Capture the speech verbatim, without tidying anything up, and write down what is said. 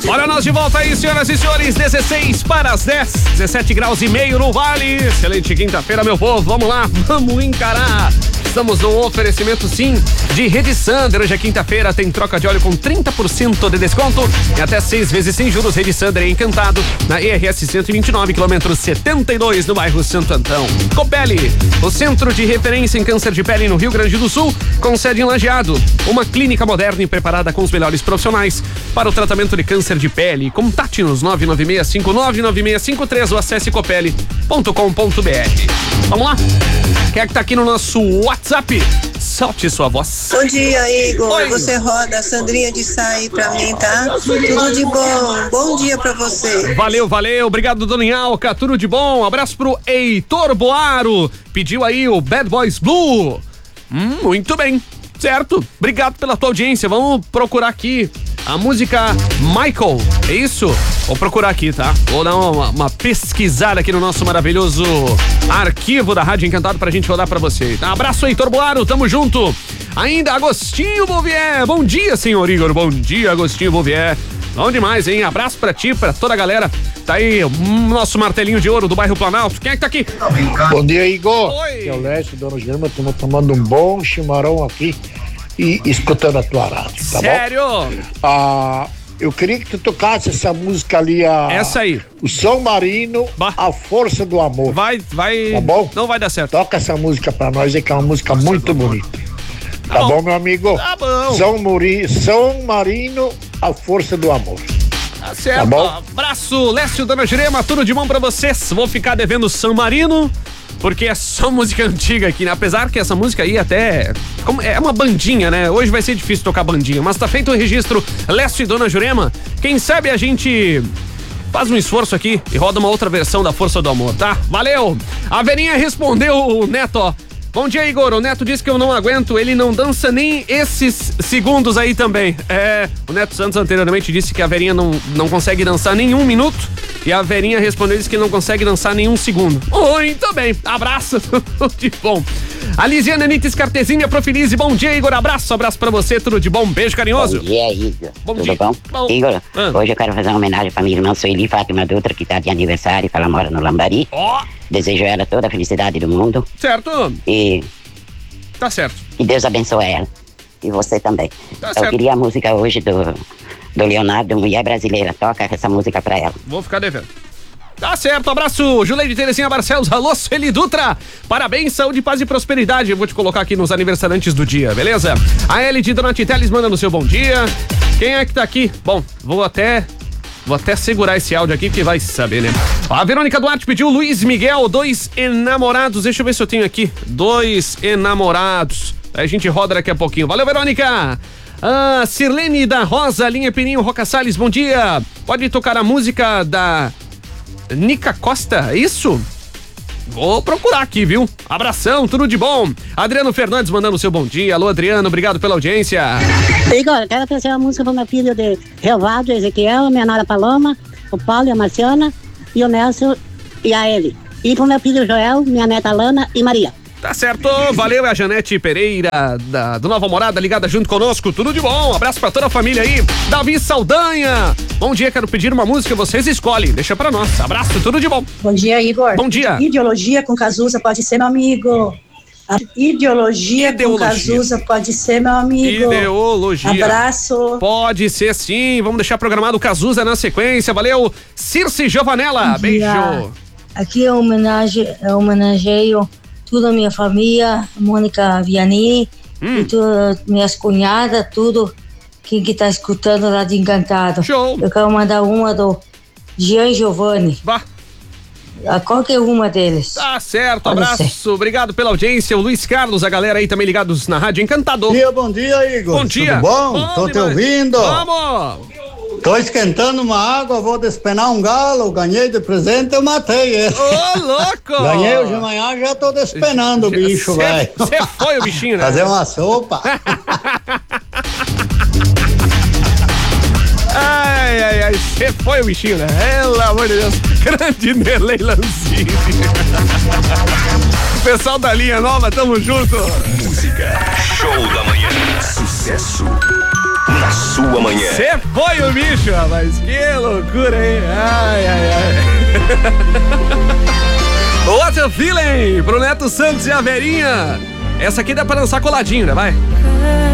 Olha nós de volta aí, senhoras e senhores, dezesseis para as dez, dezessete graus e meio no Vale. Excelente quinta-feira, meu povo, vamos lá, vamos encarar. Estamos no oferecimento, sim, de Rede Sander. Hoje é quinta-feira, tem troca de óleo com trinta por cento de desconto e até seis vezes sem juros. Rede Sander é Encantado, na E R S cento e vinte e nove, quilômetro setenta e dois, no bairro Santo Antão. Copeli, o centro de referência em câncer de pele no Rio Grande do Sul, com sede em Lajeado. Uma clínica moderna e preparada com os melhores profissionais para o tratamento de câncer de pele. Contate-nos nove nove seis cinco nove nove seis cinco três ou acesse copeli ponto com ponto b r. Vamos lá? Quem é que tá aqui no nosso WhatsApp? Solte sua voz. Bom dia, Igor. Oi. Você roda a Sandrinha de Saí pra mim, tá? Tudo de bom. Bom dia pra você. Valeu, valeu. Obrigado, Dona Inhalca. Tudo de bom. Abraço pro Heitor Boaro. Pediu aí o Bad Boys Blue. Hum, muito bem. Certo. Obrigado pela tua audiência. Vamos procurar aqui a música Michael. É isso? Vou procurar aqui, tá? Vou dar uma, uma pesquisada aqui no nosso maravilhoso arquivo da Rádio Encantado pra gente rodar pra você. Tá? Abraço, Heitor Boaro, tamo junto. Ainda Agostinho Bouvier. Bom dia, senhor Igor. Bom dia, Agostinho Bouvier. Bom demais, hein? Abraço pra ti, pra toda a galera. Tá aí o nosso martelinho de ouro do bairro Planalto. Quem é que tá aqui? Bom dia, Igor. Oi. Aqui é o Lécio, Dona Germa. Estamos tomando um bom chimarrão aqui e escutando a tua rádio, tá Sério? bom? Ah, eu queria que tu tocasse essa música ali, a... Essa aí. O São Marino, Bah. A Força do Amor. Vai, vai... Tá bom? Não vai dar certo. Toca essa música pra nós aí, que é uma música muito bonita. Tá, bom. bom, meu amigo? Tá bom. São, Muri... São Marino, A Força do Amor. Tá certo. Tá bom? Abraço, Lécio, Dona Jurema, tudo de bom pra vocês. Vou ficar devendo San Marino, porque é só música antiga aqui, né? Apesar que essa música aí até... Como é uma bandinha, né? Hoje vai ser difícil tocar bandinha, mas tá feito o registro. Lécio e Dona Jurema, quem sabe a gente faz um esforço aqui e roda uma outra versão da Força do Amor, tá? Valeu! A Verinha respondeu o Neto, ó. Bom dia, Igor. O Neto disse que eu não aguento, ele não dança nem esses segundos aí também. É, o Neto Santos anteriormente disse que a Verinha não, não consegue dançar nem um minuto e a Verinha respondeu disse que não consegue dançar nenhum segundo. Muito bem, abraço, tudo de bom. A Lisiana Nites Cartezinha Profilize, bom dia, Igor, abraço, abraço pra você, tudo de bom, beijo carinhoso. Bom dia, Igor. Bom Tudo dia. bom? Bom. Igor, Ah. hoje eu quero fazer uma homenagem pra minha irmã Sueli Fátima Dutra, que tá de aniversário, que ela mora no Lambari. Ó, Desejo a ela toda a felicidade do mundo certo, e tá certo. que Deus abençoe ela. E você também. Tá eu certo. queria a música hoje do, do Leonardo, Mulher Brasileira. Toca essa música pra ela. Vou ficar devendo. Tá certo, abraço, Juleide Terezinha Barcelos, alô, Sueli Dutra, parabéns, saúde, paz e prosperidade, eu vou te colocar aqui nos aniversariantes do dia, beleza? A Eli de Donati Teles manda no seu bom dia, quem é que tá aqui? Bom, vou até, vou até segurar esse áudio aqui, porque vai saber, né? A Verônica Duarte pediu Luiz Miguel, Dois Enamorados, deixa eu ver se eu tenho aqui, Dois Enamorados, aí a gente roda daqui a pouquinho, valeu, Verônica! Ah, Sirlene da Rosa, linha Peninho Roca Salles, bom dia, pode tocar a música da... Nica Costa, é isso? Vou procurar aqui, viu? Abração, tudo de bom. Adriano Fernandes mandando o seu bom dia. Alô, Adriano, obrigado pela audiência. Igor, eu quero fazer uma música pro meu filho de Relvado, Ezequiel, minha nora Paloma, o Paulo e a Marciana, e o Nelson e a Eli. E pro meu filho Joel, minha neta Lana e Maria. Tá certo, valeu, é a Janete Pereira da, do Nova Morada ligada junto conosco, tudo de bom, abraço pra toda a família aí. Davi Saldanha, bom dia, quero pedir uma música, vocês escolhem, deixa pra nós, abraço, tudo de bom. Bom dia, Igor. Bom dia. Ideologia com Cazuza pode ser meu amigo. A ideologia, Ideologia. com Cazuza pode ser meu amigo. Ideologia. Abraço. Pode ser sim, vamos deixar programado o Cazuza na sequência, valeu. Circe Giovanella, Bom dia. beijo. Aqui é homenagem, é homenageio toda a minha família, Mônica Vianney, Hum. e todas minhas cunhadas, tudo quem que tá escutando lá de Encantado. Show. Eu quero mandar uma do Jean Giovanni, Bah. a qualquer uma deles. Tá certo, Pode abraço, ser. obrigado pela audiência, o Luiz Carlos, a galera aí também ligados na Rádio Encantador. Bom dia, bom dia, Igor. Bom dia. Tudo bom? Tô te demais. ouvindo. Vamos! Tô esquentando uma água, vou despenar um galo, ganhei de presente, eu matei ele. Ô, louco! Ganhei hoje de manhã, já tô despenando o bicho, velho. Você foi o bichinho, né? Fazer uma sopa. Ai, ai, ai, você foi o bichinho, né? Pelo amor de Deus. Grande Nerlei Lanzini. Pessoal da linha nova, tamo junto. Música, show da manhã, sucesso na sua manhã. Você foi o bicho, rapaz. Que loucura, hein? Ai, ai, ai. What a feeling pro Neto Santos e a Verinha. Essa aqui dá pra dançar coladinho, né? Vai.